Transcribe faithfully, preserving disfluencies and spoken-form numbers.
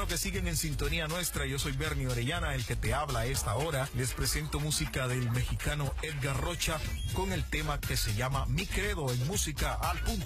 bueno que siguen en sintonía nuestra. Yo soy Bernie Orellana, el que te habla a esta hora. Les presento música del mexicano Edgar Rocha con el tema que se llama Mi Credo en Música al Punto.